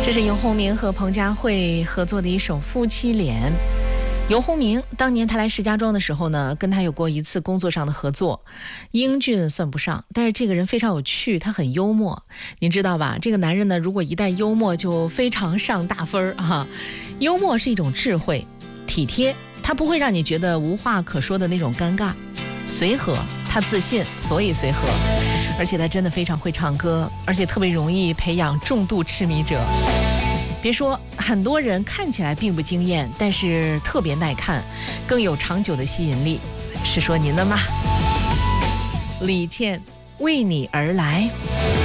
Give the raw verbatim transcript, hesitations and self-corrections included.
这是游鸿明和彭佳慧合作的一首《夫妻脸》。游鸿明当年他来石家庄的时候呢，跟他有过一次工作上的合作。英俊算不上，但是这个人非常有趣，他很幽默。您知道吧，这个男人呢，如果一旦幽默就非常上大分啊。幽默是一种智慧，体贴，他不会让你觉得无话可说的那种尴尬。随和，他自信，所以随和。而且他真的非常会唱歌，而且特别容易培养重度痴迷者。别说很多人看起来并不惊艳，但是特别耐看，更有长久的吸引力。是说您的吗？李健，为你而来。